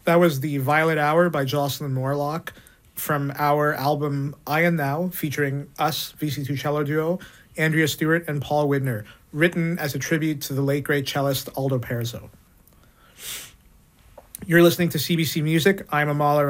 That was The Violet Hour by Jocelyn Morlock from our album I Am Now, featuring us, VC2 cello duo, Andrea Stewart and Paul Widner, written as a tribute to the late great cellist Aldo Perzo. You're listening to CBC Music. I'm Amala